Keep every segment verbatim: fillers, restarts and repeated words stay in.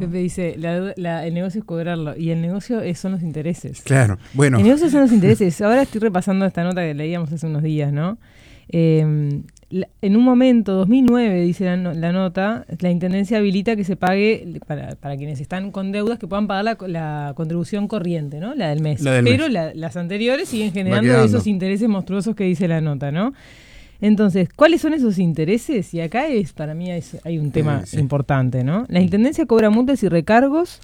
Pepe dice, la, la, el negocio es cobrarlo y el negocio es, son los intereses. Claro, bueno. El negocio son los intereses. Ahora estoy repasando esta nota que leíamos hace unos días, ¿no? Eh, la, en un momento, dos mil nueve, dice la, no, la nota, la Intendencia habilita que se pague, para, para quienes están con deudas, que puedan pagar la, la contribución corriente, ¿no? La del mes. La del Pero mes. La, las anteriores siguen generando esos intereses monstruosos que dice la nota, ¿no? Entonces, ¿cuáles son esos intereses? Y acá es, para mí es, hay un tema sí, sí. importante, ¿no? La Intendencia cobra multas y recargos.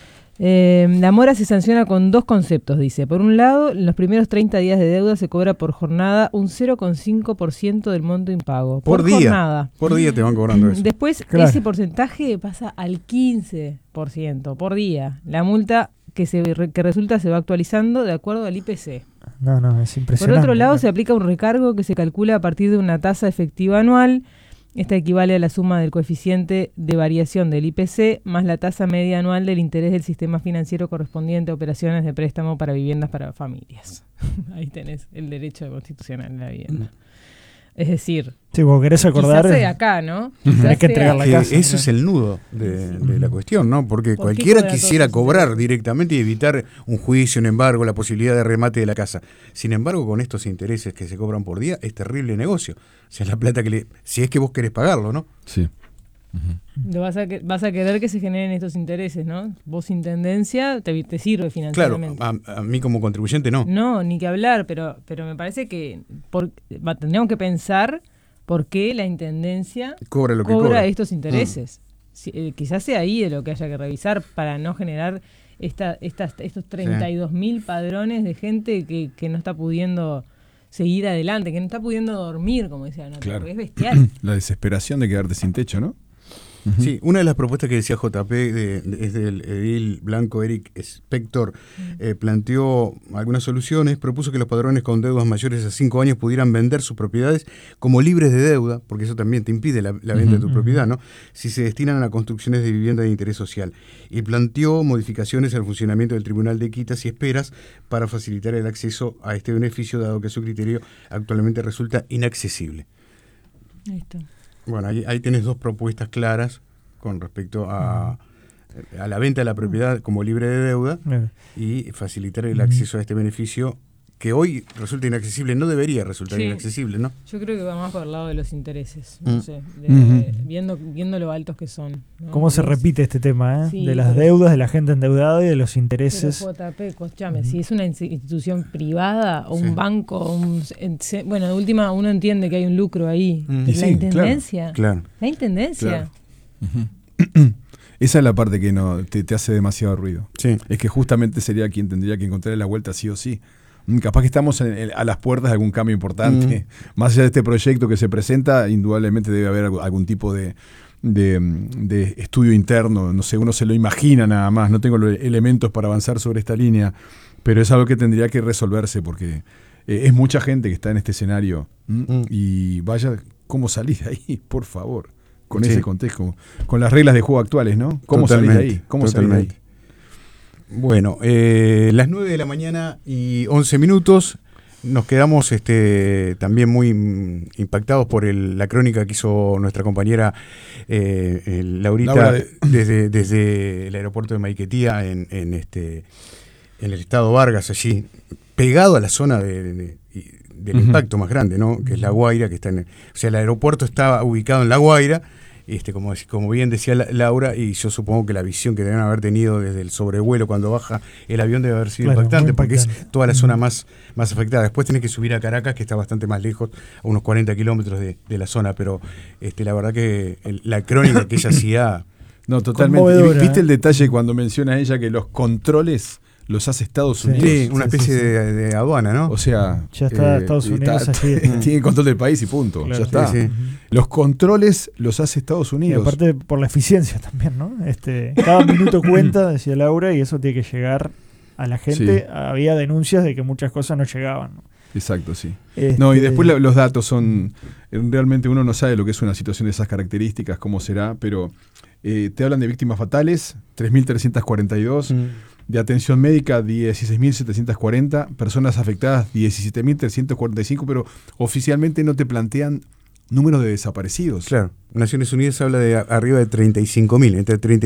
Eh, la mora se sanciona con dos conceptos, dice. Por un lado, en los primeros treinta días de deuda se cobra por jornada un cero coma cinco por ciento del monto impago. Por, por día. Jornada. Por día te van cobrando eso. Después, claro. ese porcentaje pasa al quince por ciento por día. La multa que, se, que resulta se va actualizando de acuerdo al I P C. No, no, es impresionante. Por otro lado, ¿no? se aplica un recargo que se calcula a partir de una tasa efectiva anual. Esta equivale a la suma del coeficiente de variación del I P C más la tasa media anual del interés del sistema financiero correspondiente a operaciones de préstamo para viviendas para familias. Ahí tenés el derecho constitucional de la vivienda. Mm. Es decir, sí, vos querés acordar, quizás sea acá, ¿no? Tenés que entregar la casa. Eh, eso es el nudo de, de la cuestión, ¿no? Porque ¿Por cualquiera quisiera cobrar directamente y evitar un juicio, un embargo, la posibilidad de remate de la casa. Sin embargo, con estos intereses que se cobran por día, es terrible negocio. O sea, la plata que le... Si es que vos querés pagarlo, ¿no? Sí. Uh-huh. Lo vas a, que, vas a querer que se generen estos intereses, ¿no? Vos, intendencia, te, te sirve financieramente. Claro, a, a mí como contribuyente no. No, ni que hablar, pero, pero me parece que por, va, tendríamos que pensar por qué la intendencia cobra, lo que cobra, cobra estos intereses. Mm. Si, eh, quizás sea ahí de lo que haya que revisar para no generar esta, estas, estos treinta y dos mil sí. padrones de gente que, que no está pudiendo seguir adelante, que no está pudiendo dormir, como decía Nota, claro. porque es bestial. La desesperación de quedarte sin techo, ¿no? Uh-huh. Sí, una de las propuestas que decía J P de, de, es del edil Blanco Eric Spector, uh-huh. eh, planteó algunas soluciones, propuso que los padrones con deudas mayores a cinco años pudieran vender sus propiedades como libres de deuda, porque eso también te impide la, la venta uh-huh. de tu propiedad, ¿no? Si se destinan a construcciones de vivienda de interés social. Y planteó modificaciones al funcionamiento del Tribunal de Quitas y Esperas para facilitar el acceso a este beneficio, dado que su criterio actualmente resulta inaccesible. Listo. Bueno, ahí, ahí tenés dos propuestas claras con respecto a, a la venta de la propiedad como libre de deuda y facilitar el acceso a este beneficio que hoy resulta inaccesible, no debería resultar sí. inaccesible, ¿no? Yo creo que va más por el lado de los intereses, no mm. sé, de, uh-huh. de, viendo, viendo lo altos que son, ¿no? ¿Cómo se repite este tema, eh? Sí, de las deudas, de la gente endeudada y de los intereses? Pero J P, escuchame, uh-huh. si es una institución privada o sí. un banco, un, bueno, de última uno entiende que hay un lucro ahí. Uh-huh. La sí, intendencia, claro. la intendencia. Claro. Uh-huh. Esa es la parte que no te, te hace demasiado ruido. Sí. Es que justamente sería quien tendría que encontrar la vuelta sí o sí. Capaz que estamos en, en, a las puertas de algún cambio importante. Mm. Más allá de este proyecto que se presenta, indudablemente debe haber algún tipo de, de, de estudio interno. No sé, uno se lo imagina nada más. No tengo los elementos para avanzar sobre esta línea, pero es algo que tendría que resolverse porque eh, es mucha gente que está en este escenario. Mm. Y vaya, ¿cómo salís de ahí? Por favor. Con sí. ese contexto, con las reglas de juego actuales, ¿no? ¿Cómo salís de ahí? ¿Cómo salís de ahí? Bueno, eh, las nueve de la mañana y once minutos, nos quedamos este, también muy impactados por el, la crónica que hizo nuestra compañera eh, el Laurita de... desde, desde el aeropuerto de Maiquetía en, en, este, en el estado Vargas, allí, pegado a la zona de, de, de, del uh-huh. impacto más grande, ¿no? Que es La Guaira, que está en el, o sea, el aeropuerto estaba ubicado en La Guaira. Este, como, como bien decía Laura, y yo supongo que la visión que deben haber tenido desde el sobrevuelo cuando baja el avión debe haber sido claro, impactante, porque es toda la zona más, más afectada. Después tenés que subir a Caracas, que está bastante más lejos, a unos cuarenta kilómetros de, de la zona, pero este, la verdad que el, la crónica que ella hacía... No, totalmente. ¿Viste el detalle cuando menciona ella que los controles los hace Estados Unidos? Sí, una especie sí, sí, sí. De, de aduana, ¿no? O sea, ya está eh, Estados Unidos está, así. Tiene control del país y punto. Claro, ya está. Sí, sí. Los controles los hace Estados Unidos. Y aparte por la eficiencia también, ¿no? Este, cada minuto cuenta, decía Laura, y eso tiene que llegar a la gente. Sí. Había denuncias de que muchas cosas no llegaban, ¿no? Exacto, sí. Este... No, y después la, los datos son... Realmente uno no sabe lo que es una situación de esas características, cómo será, pero eh, te hablan de víctimas fatales, tres mil trescientos cuarenta y dos, mm. de atención médica, dieciséis mil setecientos cuarenta, personas afectadas, diecisiete mil trescientos cuarenta y cinco, pero oficialmente no te plantean números de desaparecidos. Claro, Naciones Unidas habla de arriba de treinta y cinco mil, entre treinta